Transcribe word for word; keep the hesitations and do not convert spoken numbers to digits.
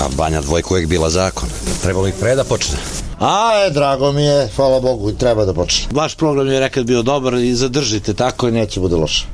Pa Banja Dvojka uvijek bila zakon. Trebalo i pre da počne. A, e, drago mi je, hvala Bogu, i treba da počne. Vaš program je nekad bio dobar i zadržite tako. Neće bude loše.